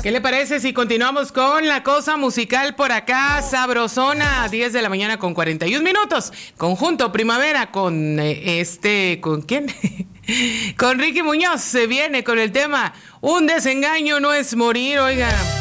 ¿Qué le parece si continuamos con la cosa musical por acá? Sabrosona, 10 de la mañana con 41 minutos. Conjunto Primavera con ¿con quién? Con Ricky Muñoz. Se viene con el tema Un desengaño no es morir, oiga.